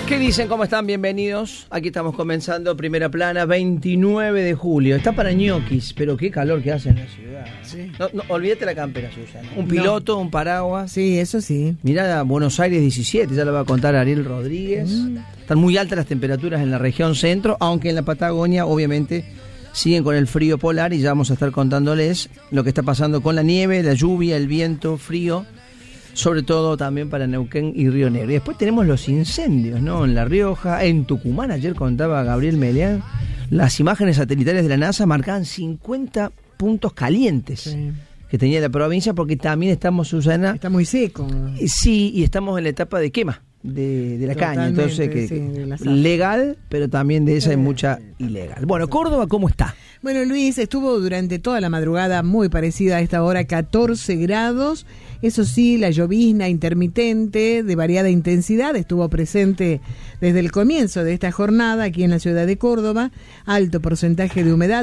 ¿Qué dicen? ¿Cómo están? Bienvenidos. Aquí estamos comenzando Primera Plana, 29 de julio. Está para ñoquis, pero qué calor que hace en la ciudad. Sí. No, olvídate la campera, Susana. Un piloto, un paraguas. Sí, eso sí. Mirá, Buenos Aires 17, ya lo va a contar Ariel Rodríguez. Están muy altas las temperaturas en la región centro, aunque en la Patagonia, obviamente, siguen con el frío polar y ya vamos a estar contándoles lo que está pasando con la nieve, la lluvia, el viento, frío. Sobre todo también para Neuquén y Río Negro. Y después tenemos los incendios, ¿no? En La Rioja, en Tucumán, ayer contaba Gabriel Meleán, las imágenes satelitales de la NASA marcaban 50 puntos calientes que tenía la provincia, porque también estamos, Susana... Está muy seco. Sí, y estamos en la etapa de quema de la caña. Entonces, legal, pero también de esa hay mucha ilegal. Bueno, Córdoba, ¿cómo está? Bueno, Luis, estuvo durante toda la madrugada muy parecida a esta hora, 14 grados. Eso sí, la llovizna intermitente de variada intensidad estuvo presente desde el comienzo de esta jornada aquí en la ciudad de Córdoba. Alto porcentaje de humedad,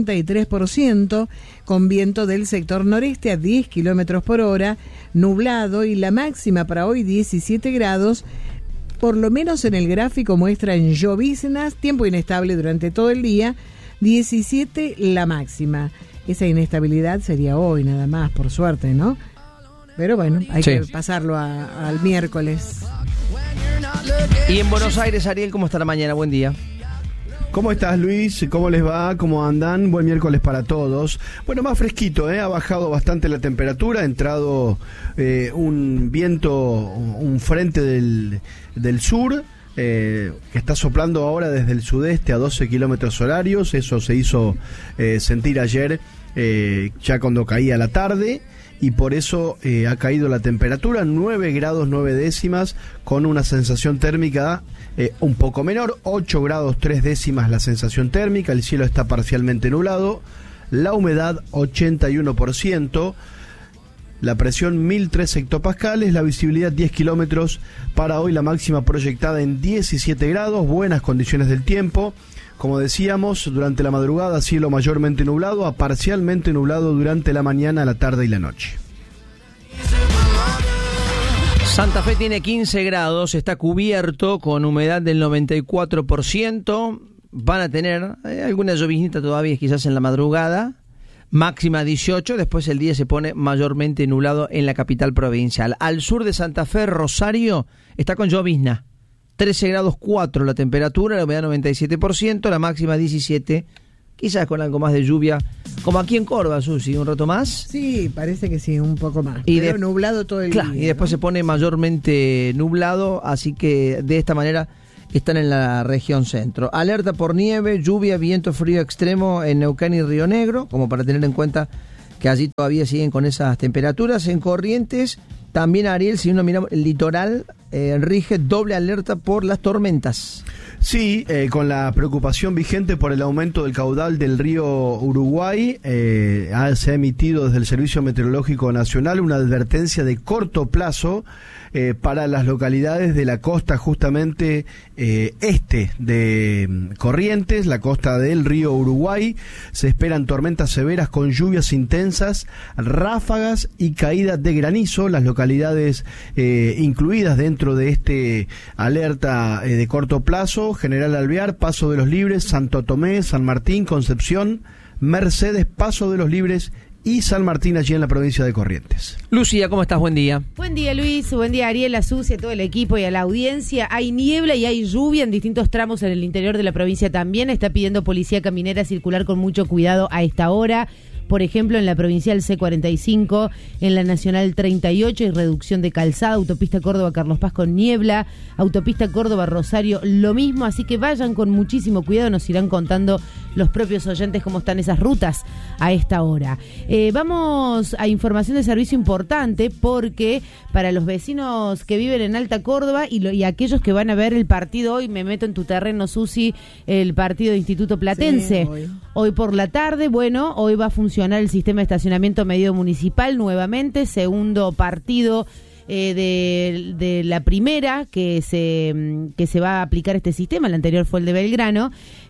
93%, con viento del sector noreste a 10 kilómetros por hora, nublado, y la máxima para hoy 17 grados. Por lo menos en el gráfico muestran lloviznas, tiempo inestable durante todo el día, 17 la máxima. Esa inestabilidad sería hoy nada más, por suerte, ¿no? Pero bueno, hay que pasarlo al miércoles. Y en Buenos Aires, Ariel, ¿cómo está la mañana? Buen día. ¿Cómo estás, Luis? ¿Cómo les va? ¿Cómo andan? Buen miércoles para todos. Bueno, más fresquito, ha bajado bastante la temperatura, ha entrado un viento, un frente del sur, que está soplando ahora desde el sudeste a 12 kilómetros horarios. Eso se hizo sentir ayer, ya cuando caía la tarde. Y por eso ha caído la temperatura, 9 grados 9 décimas, con una sensación térmica un poco menor, 8 grados 3 décimas la sensación térmica, el cielo está parcialmente nublado, la humedad 81%, la presión 1003 hectopascales, la visibilidad 10 kilómetros, para hoy la máxima proyectada en 17 grados, buenas condiciones del tiempo. Como decíamos, durante la madrugada cielo mayormente nublado a parcialmente nublado durante la mañana, la tarde y la noche. Santa Fe tiene 15 grados, está cubierto con humedad del 94%. Van a tener alguna lloviznita todavía quizás en la madrugada, máxima 18, después el día se pone mayormente nublado en la capital provincial. Al sur de Santa Fe, Rosario, está con llovizna. 13 grados 4 la temperatura, la humedad 97%, la máxima 17, quizás con algo más de lluvia, como aquí en Córdoba, Susi, un rato más. Sí, parece que sí, un poco más, y pero nublado todo el día. Y después se pone mayormente nublado, así que de esta manera están en la región centro. Alerta por nieve, lluvia, viento frío extremo en Neuquén y Río Negro, como para tener en cuenta que allí todavía siguen con esas temperaturas. En Corrientes, también, Ariel, si uno mira el litoral, rige doble alerta por las tormentas. Sí, con la preocupación vigente por el aumento del caudal del río Uruguay, se ha emitido desde el Servicio Meteorológico Nacional una advertencia de corto plazo para las localidades de la costa justamente este de Corrientes, la costa del río Uruguay. Se esperan tormentas severas con lluvias intensas, ráfagas y caídas de granizo. Las localidades incluidas dentro de este alerta de corto plazo: General Alvear, Paso de los Libres, Santo Tomé, San Martín, Concepción, Mercedes, Paso de los Libres y San Martín, allí en la provincia de Corrientes. Lucía, ¿cómo estás? Buen día. Buen día, Luis. Buen día, Ariel, a Susi, a todo el equipo y a la audiencia. Hay niebla y hay lluvia en distintos tramos en el interior de la provincia también. Está pidiendo Policía Caminera circular con mucho cuidado a esta hora. Por ejemplo, en la provincial C45, en la nacional 38 hay reducción de calzada, autopista Córdoba-Carlos Paz con niebla, autopista Córdoba-Rosario lo mismo, así que vayan con muchísimo cuidado, nos irán contando los propios oyentes cómo están esas rutas a esta hora. Vamos a información de servicio importante, porque para los vecinos que viven en Alta Córdoba y aquellos que van a ver el partido hoy, me meto en tu terreno, Susi, el partido de Instituto Platense. Sí, hoy por la tarde, bueno, hoy va a funcionar el sistema de estacionamiento medio municipal nuevamente, segundo partido de la primera que se va a aplicar este sistema. El anterior fue el de Belgrano,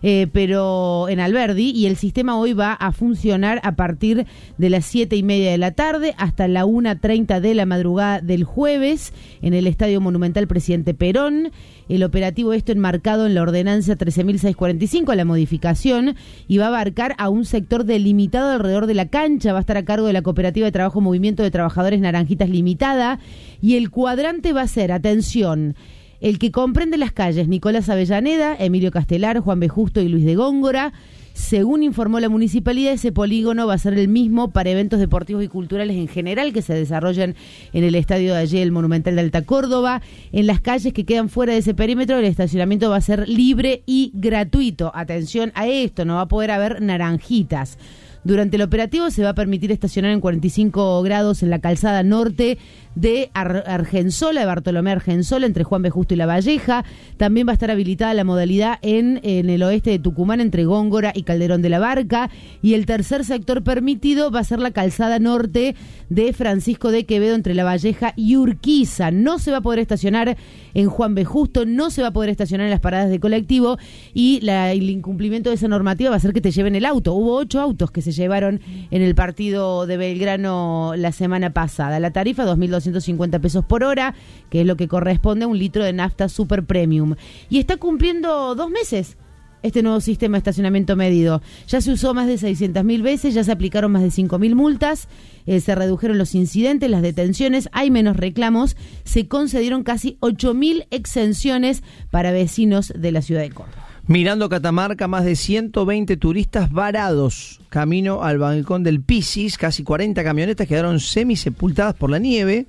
pero en Alberdi, y el sistema hoy va a funcionar a partir de las 7:30 de la tarde hasta la 1:30 de la madrugada del jueves en el Estadio Monumental Presidente Perón. El operativo enmarcado en la ordenanza 13.645, la modificación, y va a abarcar a un sector delimitado alrededor de la cancha. Va a estar a cargo de la Cooperativa de Trabajo Movimiento de Trabajadores Naranjitas Limitada, y el cuadrante va a ser, atención, el que comprende las calles Nicolás Avellaneda, Emilio Castelar, Juan B. Justo y Luis de Góngora. Según informó la municipalidad, ese polígono va a ser el mismo para eventos deportivos y culturales en general que se desarrollan en el estadio de allí, el Monumental de Alta Córdoba. En las calles que quedan fuera de ese perímetro, el estacionamiento va a ser libre y gratuito. Atención a esto, no va a poder haber naranjitas. Durante el operativo se va a permitir estacionar en 45 grados en la calzada norte de Argensola, de Bartolomé Argensola, entre Juan B. Justo y La Valleja. También va a estar habilitada la modalidad en el oeste de Tucumán, entre Góngora y Calderón de la Barca. Y el tercer sector permitido va a ser la calzada norte de Francisco de Quevedo, entre La Valleja y Urquiza. No se va a poder estacionar en Juan B. Justo, no se va a poder estacionar en las paradas de colectivo, y el incumplimiento de esa normativa va a hacer que te lleven el auto. Hubo 8 autos que se llevaron en el partido de Belgrano la semana pasada. La tarifa, 2.250 pesos por hora, que es lo que corresponde a un litro de nafta super premium. Y está cumpliendo 2 meses este nuevo sistema de estacionamiento medido. Ya se usó más de 600.000 veces, ya se aplicaron más de 5.000 multas, se redujeron los incidentes, las detenciones, hay menos reclamos, se concedieron casi 8.000 exenciones para vecinos de la ciudad de Córdoba. Mirando Catamarca, más de 120 turistas varados camino al balcón del Pisis. Casi 40 camionetas quedaron semisepultadas por la nieve.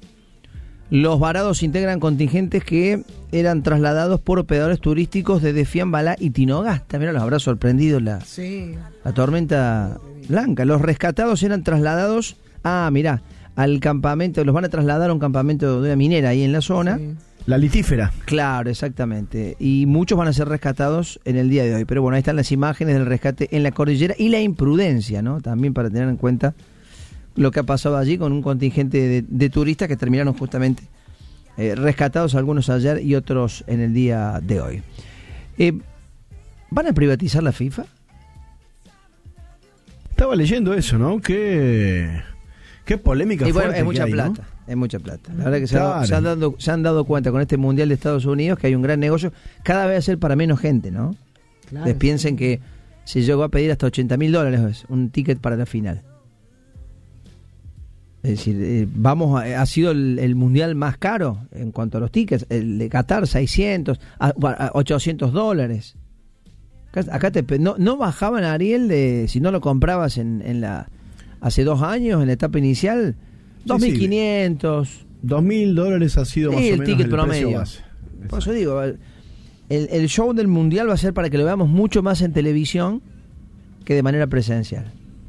Los varados integran contingentes que eran trasladados por operadores turísticos desde Fiambalá y Tinogasta. Mira, los habrá sorprendido la tormenta blanca. Los rescatados eran trasladados al campamento. Los van a trasladar a un campamento de una minera ahí en la zona. Sí. La litífera. Claro, exactamente. Y muchos van a ser rescatados en el día de hoy. Pero bueno, ahí están las imágenes del rescate en la cordillera y la imprudencia, ¿no? También para tener en cuenta lo que ha pasado allí con un contingente de turistas que terminaron justamente rescatados, algunos ayer y otros en el día de hoy. ¿Van a privatizar la FIFA? Estaba leyendo eso, ¿no? Qué polémica y bueno, fuerte es mucha que hay, plata, ¿no? Es mucha plata. La verdad que Claro. se han dado cuenta con este Mundial de Estados Unidos que hay un gran negocio. Cada vez va a ser para menos gente, ¿no? Claro, Les piensen que se llegó a pedir hasta $80.000 un ticket para la final. Es decir, ha sido el mundial más caro en cuanto a los tickets. El de Qatar, $600, $800. Acá no bajaban, Ariel, si no lo comprabas hace 2 años, en la etapa inicial, $2.500. $2.000 ha sido más o menos el ticket el promedio. precio base. Por eso digo, el show del mundial va a ser para que lo veamos mucho más en televisión que de manera presencial.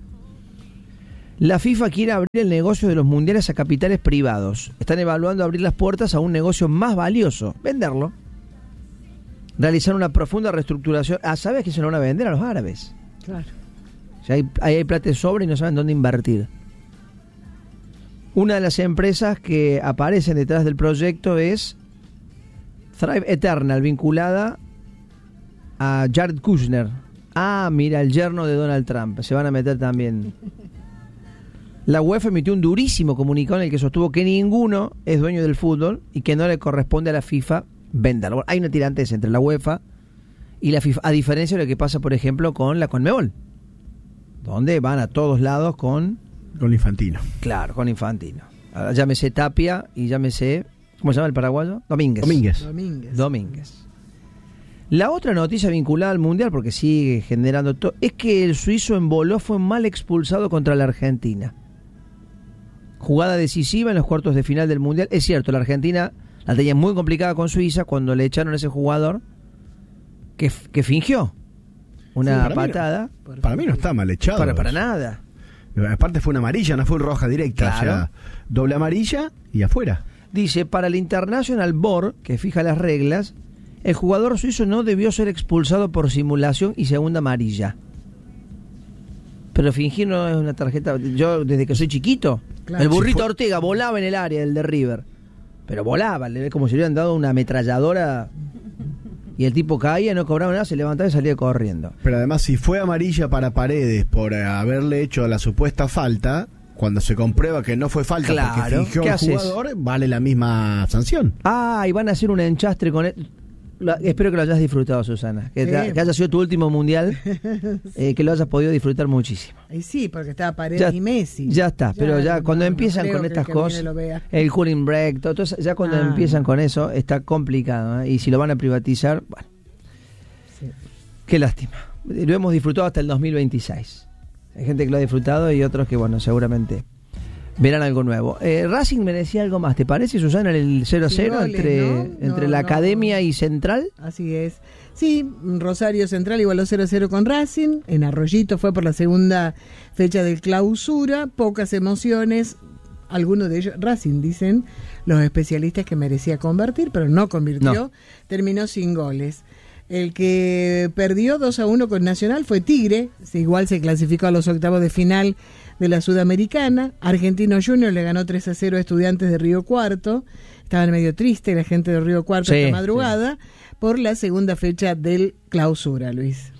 La FIFA quiere abrir el negocio de los mundiales a capitales privados. Están evaluando abrir las puertas a un negocio más valioso, venderlo. Realizar una profunda reestructuración. ¿Sabes que se lo van a vender a los árabes? Claro. Ya hay plata de sobra y no saben dónde invertir. Una de las empresas que aparecen detrás del proyecto es Thrive Eternal, vinculada a Jared Kushner. Mira, el yerno de Donald Trump. Se van a meter también. La UEFA emitió un durísimo comunicado en el que sostuvo que ninguno es dueño del fútbol y que no le corresponde a la FIFA venderlo. Hay una tirantez entre la UEFA y la FIFA, a diferencia de lo que pasa, por ejemplo, con la Conmebol, donde van a todos lados con Infantino. Claro, con Infantino. Ahora, llámese Tapia y llámese, ¿cómo se llama el paraguayo? Domínguez. La otra noticia vinculada al Mundial, porque sigue generando todo, es que el suizo Emboló fue mal expulsado contra la Argentina. Jugada decisiva en los cuartos de final del Mundial. Es cierto, la Argentina la tenía muy complicada con Suiza cuando le echaron a ese jugador que fingió una patada. Para mí no está mal echado. Para nada. Aparte fue una amarilla, no fue roja directa. Claro. O sea, doble amarilla y afuera. Dice, para el International Board, que fija las reglas, el jugador suizo no debió ser expulsado por simulación y segunda amarilla. Pero fingir no es una tarjeta. Yo, desde que soy chiquito, Claro, el burrito Ortega volaba en el área, el de River. pero volaba, como si le hubieran dado una ametralladora y el tipo caía, no cobraba nada, se levantaba y salía corriendo. Pero además, si fue amarilla para Paredes por haberle hecho la supuesta falta, cuando se comprueba que no fue falta porque fingió el jugador, vale la misma sanción. Y van a hacer un enchastre con él. Espero que lo hayas disfrutado, Susana. Que haya sido tu último mundial, que lo hayas podido disfrutar muchísimo. Y sí, porque estaba Paredes y Messi. Ya está, pero ya cuando empiezan con estas cosas, el cooling break, todo eso, ya cuando empiezan con eso, está complicado. Y si lo van a privatizar, bueno. Sí. Qué lástima. Lo hemos disfrutado hasta el 2026. Hay gente que lo ha disfrutado y otros que, bueno, seguramente verán algo nuevo. Racing me decía algo más, ¿te parece, Susana, el 0-0 entre la Academia y Central? Así es. Sí, Rosario Central igualó 0-0 con Racing, en Arroyito fue por la segunda fecha del clausura, pocas emociones, algunos de ellos, Racing dicen los especialistas que merecía convertir, pero no convirtió, terminó sin goles. El que perdió 2-1 con Nacional fue Tigre, igual se clasificó a los octavos de final de la Sudamericana. Argentino Junior le ganó 3-0 a Estudiantes de Río Cuarto. Estaban medio triste la gente de Río Cuarto esta madrugada por la segunda fecha del clausura, Luis.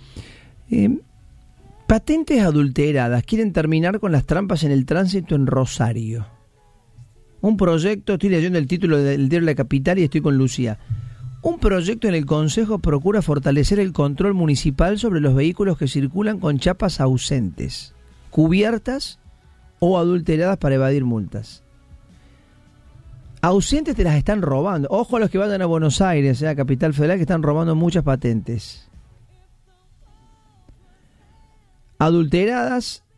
Patentes adulteradas quieren terminar con las trampas en el tránsito en Rosario. Un proyecto, estoy leyendo el título del diario La Capital y estoy con Lucía. Un proyecto en el Consejo procura fortalecer el control municipal sobre los vehículos que circulan con chapas ausentes, cubiertas o adulteradas para evadir multas. Ausentes te las están robando. Ojo a los que vayan a Buenos Aires, Capital Federal, que están robando muchas patentes. Adulteradas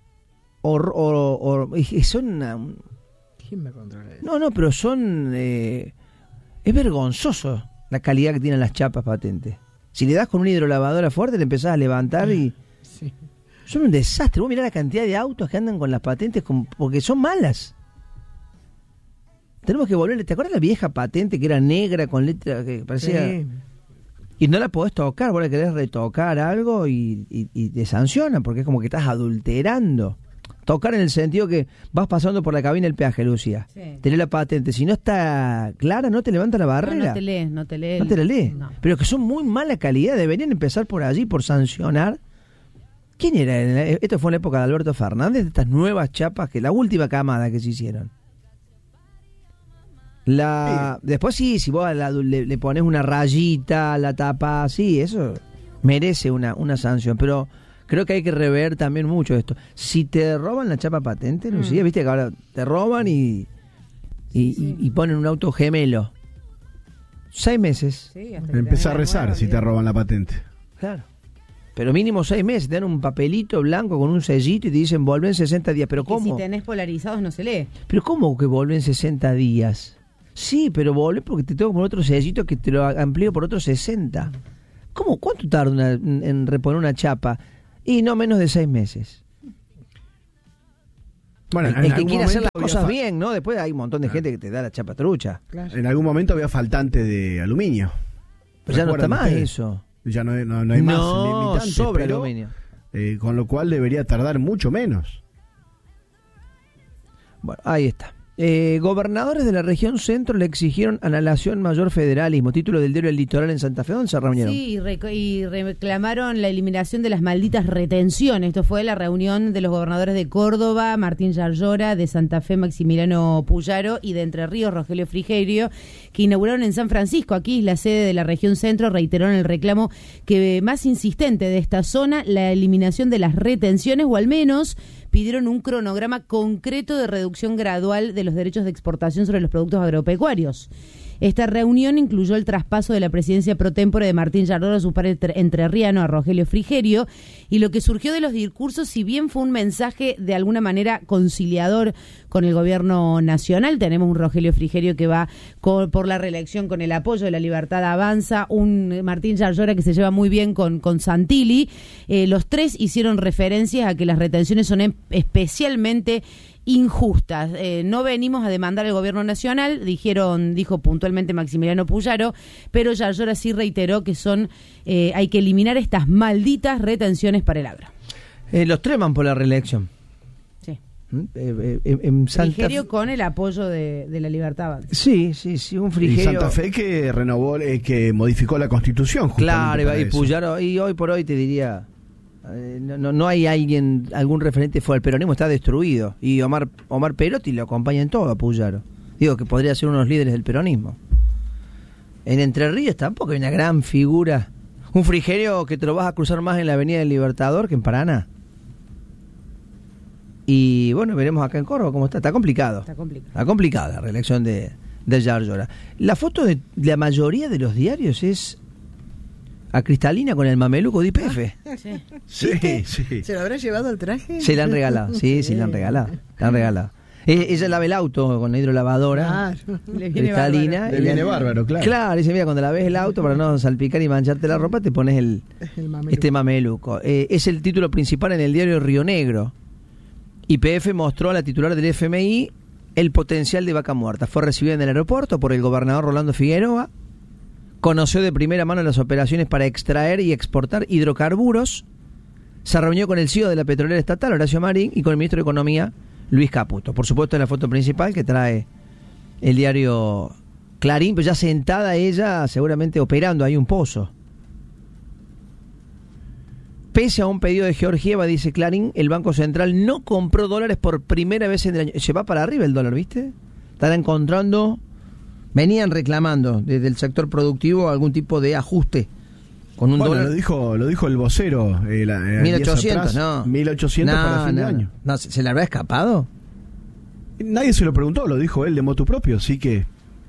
y son... ¿Quién me controla eso? No, pero son... es vergonzoso la calidad que tienen las chapas patentes. Si le das con una hidrolavadora fuerte, le empezás a levantar y... Sí. Son un desastre. Vos mirá la cantidad de autos que andan con las patentes porque son malas. Tenemos que volver. ¿Te acuerdas la vieja patente que era negra con letra que parecía? Sí. Y no la podés tocar. Vos le querés retocar algo y te sancionan porque es como que estás adulterando. Tocar en el sentido que vas pasando por la cabina del peaje, Lucía. Sí. Tenés la patente. Si no está clara, no te levanta la barrera. No te lees. No te la lees. No. Pero que son muy mala calidad. Deberían empezar por allí, por sancionar. ¿Quién era? Esto fue en la época de Alberto Fernández, de estas nuevas chapas, que la última camada que se hicieron. Después sí, si vos le pones una rayita, la tapa, sí, eso merece una sanción, pero creo que hay que rever también mucho esto. Si te roban la chapa patente, Lucía, viste que ahora te roban y ponen un auto gemelo. 6 meses. Sí, empezá a rezar si te roban la patente. Claro. Pero mínimo 6 meses, te dan un papelito blanco con un sellito y te dicen volver en 60 días. ¿Pero cómo? Si tenés polarizados no se lee. ¿Pero cómo que volver en 60 días? Sí, pero volver porque te tengo con otro sellito que te lo amplío por otros 60. ¿Cómo? ¿Cuánto tarda en reponer una chapa? Y no menos de 6 meses. Bueno, el que quiere hacer las cosas bien, ¿no? Después hay un montón de gente que te da la chapa trucha. Claro. En algún momento había faltante de aluminio. Pero ya no está más eso. Ya no hay más limitantes, sobre aluminio. Con lo cual debería tardar mucho menos. Bueno, ahí está. Gobernadores de la región centro le exigieron a la Nación Mayor Federalismo, título del diario El Litoral en Santa Fe. ¿Dónde se reunieron? Sí, y reclamaron la eliminación de las malditas retenciones. Esto fue la reunión de los gobernadores de Córdoba, Martín Yarlora, de Santa Fe, Maximiliano Puyaro, y de Entre Ríos, Rogelio Frigerio, que inauguraron en San Francisco, aquí la sede de la región centro. Reiteraron el reclamo que más insistente de esta zona, la eliminación de las retenciones, o al menos pidieron un cronograma concreto de reducción gradual de los derechos de exportación sobre los productos agropecuarios. Esta reunión incluyó el traspaso de la presidencia pro tempore de Martín Yarlora a su par entrerriano, a Rogelio Frigerio, y lo que surgió de los discursos, si bien fue un mensaje de alguna manera conciliador con el gobierno nacional, tenemos un Rogelio Frigerio que va por la reelección con el apoyo de La Libertad Avanza, un Martín Yarlora que se lleva muy bien con Santilli. Los tres hicieron referencias a que las retenciones son especialmente injustas. No venimos a demandar al gobierno nacional, dijo puntualmente Maximiliano Puyaro, pero Yarlora sí reiteró que hay que eliminar estas malditas retenciones para el agro. Los tres van por la reelección. Sí. En Santa Frigerio con el apoyo de la Libertad. Sí, un Y frigerio. Santa Fe que renovó, que modificó la Constitución. Claro, justamente y para eso. Puyaro, y hoy por hoy te diría, no hay algún referente fuera. El peronismo está destruido. Y Omar Perotti lo acompaña en todo a Puyaro. Digo que podría ser uno de los líderes del peronismo. En Entre Ríos tampoco hay una gran figura. Un frigerio que te lo vas a cruzar más en la Avenida del Libertador que en Paraná. Y bueno, veremos acá en Córdoba cómo está. Está complicado. Está complicada la reelección de Yarlora. La foto de la mayoría de los diarios es a Cristalina con el mameluco de YPF. Sí. ¿Se lo habrá llevado el traje? Se la han regalado. Sí, le han regalado. La han regalado. Ella lava el auto con la hidrolavadora. Claro. Cristalina. Le viene bárbaro, claro. Claro, dice, mira, cuando la ves el auto, para no salpicar y mancharte la ropa, te pones este mameluco. Es el título principal en el diario Río Negro. YPF mostró a la titular del FMI el potencial de Vaca Muerta. Fue recibida en el aeropuerto por el gobernador Rolando Figueroa. Conoció de primera mano las operaciones para extraer y exportar hidrocarburos. Se reunió con el CEO de la petrolera estatal, Horacio Marín, y con el ministro de Economía, Luis Caputo. Por supuesto, en la foto principal que trae el diario Clarín, pero ya sentada ella, seguramente operando ahí un pozo. Pese a un pedido de Georgieva, dice Clarín, el Banco Central no compró dólares por primera vez en el año. Se va para arriba el dólar, ¿viste? Están encontrando, venían reclamando desde el sector productivo algún tipo de ajuste. Con un dólar. Lo dijo el vocero. 1800, no. 1800 para fin de año. No, ¿se le habrá escapado? Nadie se lo preguntó, lo dijo él de motu propio, así que...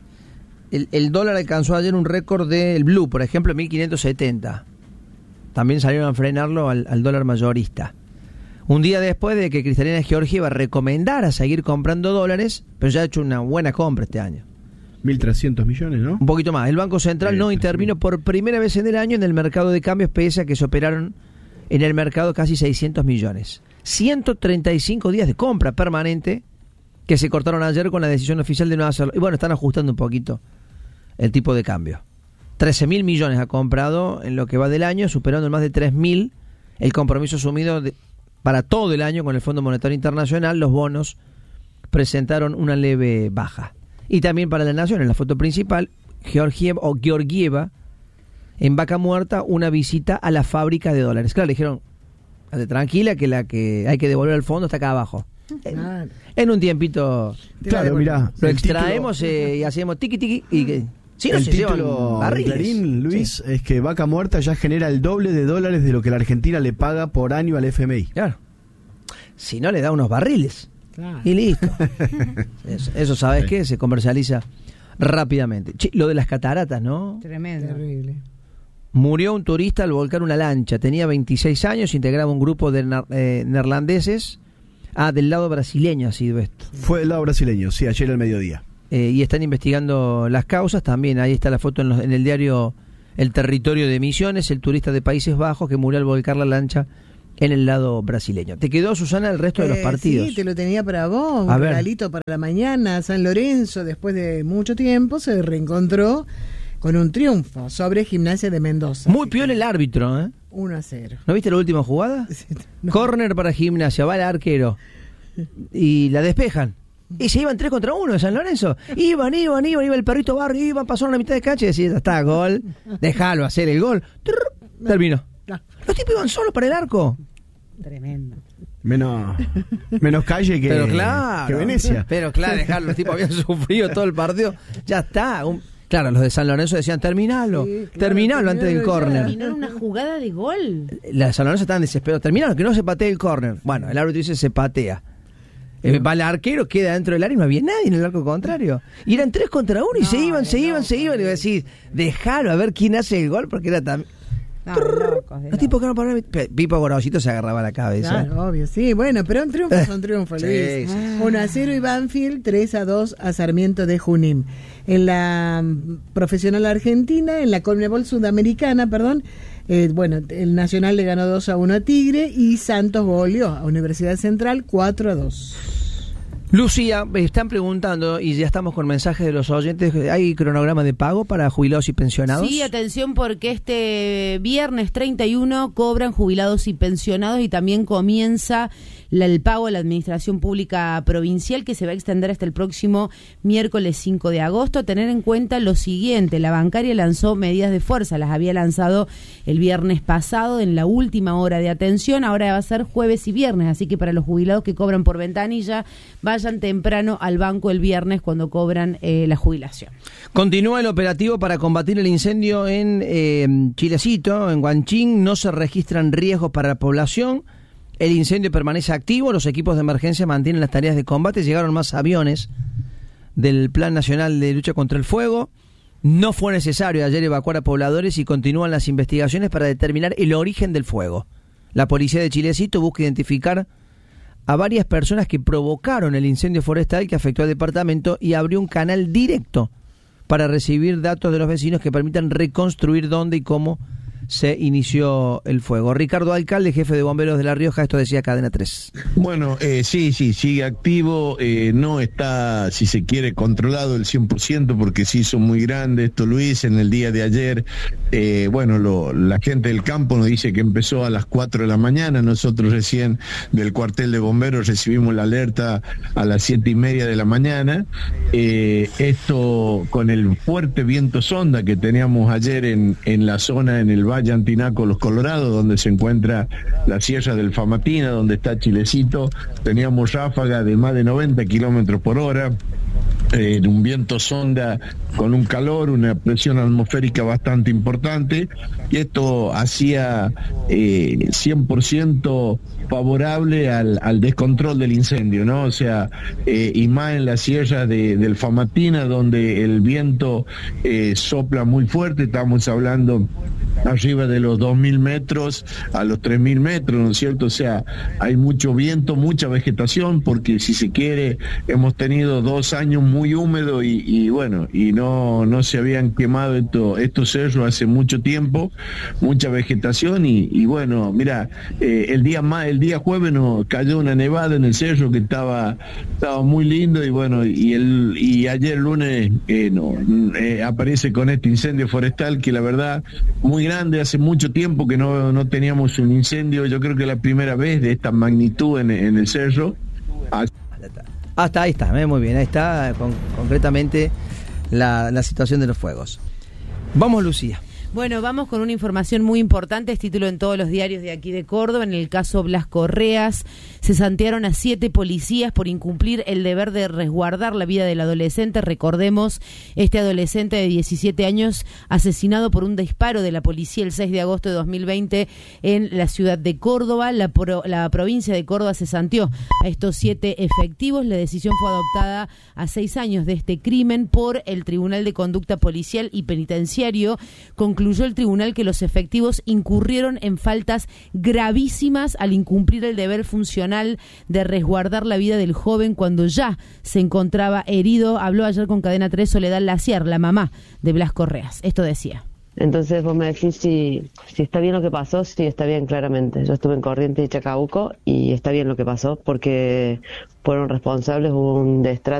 El dólar alcanzó ayer un récord del Blue, por ejemplo, 1570. También salieron a frenarlo al dólar mayorista. Un día después de que Cristalina Georgieva recomendara seguir comprando dólares, pero ya ha hecho una buena compra este año. 1.300 millones, ¿no? Un poquito más. El Banco Central no intervino por primera vez en el año en el mercado de cambios, pese a que se operaron en el mercado casi 600 millones. 135 días de compra permanente que se cortaron ayer con la decisión oficial de no hacerlo. Y bueno, están ajustando un poquito el tipo de cambio. 13.000 millones ha comprado en lo que va del año, superando en más de 3.000 el compromiso asumido para todo el año con el Fondo Monetario Internacional. Los bonos presentaron una leve baja. Y también para la Nación, en la foto principal, Georgieva, en Vaca Muerta, una visita a la fábrica de dólares. Claro, le dijeron, tranquila, que la que hay que devolver al fondo está acá abajo. En un tiempito, claro, mirá, lo extraemos y hacemos tiqui tiqui y... Sí, no el se título de Clarín, Luis, es que Vaca Muerta ya genera el doble de dólares de lo que la Argentina le paga por año al FMI. Claro. Si no, le da unos barriles. Claro. Y listo. Eso ¿sabes qué? Se comercializa rápidamente. Che, lo de las cataratas, ¿no? Tremendo. Terrible. Murió un turista al volcar una lancha. Tenía 26 años, integraba un grupo de neerlandeses. Del lado brasileño ha sido esto. Fue del lado brasileño, sí, ayer al mediodía. Y están investigando las causas también. Ahí está la foto en el diario El Territorio de Misiones, el turista de Países Bajos que murió al volcar la lancha en el lado brasileño. ¿Te quedó, Susana, el resto de los partidos? Sí, te lo tenía para vos, un regalito para la mañana. San Lorenzo, después de mucho tiempo, se reencontró con un triunfo sobre Gimnasia de Mendoza. Muy piola el árbitro, ¿eh? 1-0. ¿No viste la última jugada? No. Córner para Gimnasia, va el arquero y la despejan. Y se iban 3 contra 1 de San Lorenzo. Iba el perrito Barrio, pasaron la mitad de cancha y decía, ya está, gol, déjalo hacer el gol. Terminó. Los tipos iban solos para el arco. Tremendo. Menos calle que, pero claro, que Venecia. Pero claro, dejarlo, los tipos habían sufrido todo el partido. Ya está. Claro, los de San Lorenzo decían, terminalo, sí, claro, terminalo antes del córner. Terminó una jugada de gol. Los de San Lorenzo estaban desesperados, terminalo, que no se patee el córner. Bueno, el árbitro dice, se patea. Va el arquero, queda dentro del área y no había nadie en el arco contrario. Y eran 3 contra 1 y se iban. Y iba a decir, dejalo a ver quién hace el gol, porque era tan... Los tipos que no paraban. Pipo Gorosito se agarraba la cabeza. Claro, obvio, sí. Bueno, pero un triunfo es un triunfo, Luis. Sí. 1-0 y Banfield, 3-2 a Sarmiento de Junín. En la profesional argentina, en la Conmebol Sudamericana, el Nacional le ganó 2-1 a Tigre y Santos goleó a Universidad Central 4-2. Lucía, están preguntando, y ya estamos con mensajes de los oyentes, ¿hay cronograma de pago para jubilados y pensionados? Sí, atención, porque este viernes 31 cobran jubilados y pensionados y también comienza el pago de la Administración Pública Provincial, que se va a extender hasta el próximo miércoles 5 de agosto. Tener en cuenta lo siguiente: la bancaria lanzó medidas de fuerza, las había lanzado el viernes pasado en la última hora de atención, ahora va a ser jueves y viernes, así que para los jubilados que cobran por ventanilla, vayan temprano al banco el viernes cuando cobran la jubilación. Continúa el operativo para combatir el incendio en Chilecito, en Huanchín. No se registran riesgos para la población. El incendio permanece activo, los equipos de emergencia mantienen las tareas de combate, llegaron más aviones del Plan Nacional de Lucha contra el Fuego. No fue necesario ayer evacuar a pobladores y continúan las investigaciones para determinar el origen del fuego. La policía de Chilecito busca identificar a varias personas que provocaron el incendio forestal que afectó al departamento y abrió un canal directo para recibir datos de los vecinos que permitan reconstruir dónde y cómo se inició el fuego. Ricardo Alcalde, jefe de bomberos de La Rioja, esto decía Cadena 3. Bueno, sí, sigue activo, no está, si se quiere, controlado el 100% porque se hizo muy grande esto, Luis, en el día de ayer. La gente del campo nos dice que empezó a las 4 de la mañana, nosotros recién del cuartel de bomberos recibimos la alerta a las 7:30 de la mañana. Esto con el fuerte viento sonda que teníamos ayer en la zona, en el Valle Antinaco, Los Colorados, donde se encuentra la Sierra del Famatina, donde está Chilecito, teníamos ráfaga de más de 90 kilómetros por hora, un viento sonda con un calor, una presión atmosférica bastante importante, y esto hacía 100% favorable al descontrol del incendio, ¿no? O sea, y más en la sierra del Famatina, donde el viento sopla muy fuerte, estamos hablando arriba de los 2.000 metros a los 3.000 metros, ¿no es cierto? O sea, hay mucho viento, mucha vegetación, porque si se quiere, hemos tenido 2 años muy húmedos y no se habían quemado estos cerros hace mucho tiempo, mucha vegetación y bueno, mira, el día jueves nos cayó una nevada en el cerro que estaba muy lindo y bueno, y ayer lunes aparece con este incendio forestal que la verdad muy grande, hace mucho tiempo que no teníamos un incendio, yo creo que la primera vez de esta magnitud en el cerro. Hasta ahí está, muy bien, ahí está concretamente la situación de los fuegos. Vamos, Lucía. Bueno, vamos con una información muy importante, es título en todos los diarios de aquí de Córdoba. En el caso Blas Correas, se santearon a 7 policías por incumplir el deber de resguardar la vida del adolescente. Recordemos, este adolescente de 17 años asesinado por un disparo de la policía el 6 de agosto de 2020 en la ciudad de Córdoba. La provincia de Córdoba se santeó a estos 7 efectivos. La decisión fue adoptada a 6 años de este crimen por el Tribunal de Conducta Policial y Penitenciario. Concluyó el tribunal que los efectivos incurrieron en faltas gravísimas al incumplir el deber funcional de resguardar la vida del joven cuando ya se encontraba herido. Habló ayer con Cadena 3 Soledad Lacier, la mamá de Blas Correas. Esto decía. Entonces vos me decís si está bien lo que pasó. Sí, está bien, claramente. Yo estuve en Corrientes y Chacabuco y está bien lo que pasó porque fueron responsables, hubo un destrato